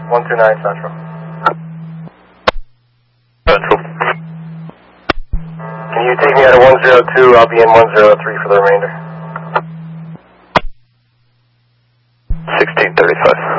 129 Central. Central. Can you take me out of 102? I'll be in 103 for the remainder. 1635.